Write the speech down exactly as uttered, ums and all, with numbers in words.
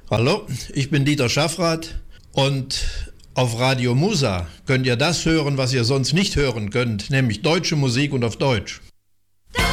Hallo, ich bin Dieter Schaffrath und auf Radio Musa könnt ihr das hören, was ihr sonst nicht hören könnt, nämlich deutsche Musik und auf Deutsch.